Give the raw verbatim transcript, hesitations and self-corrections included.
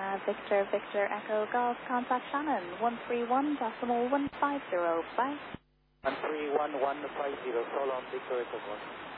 uh, Victor, Victor, Echo, Golf, contact Shannon, one three one decimal one five zero, bye. one three one one five zero, so long, Victor, Echo, Golf.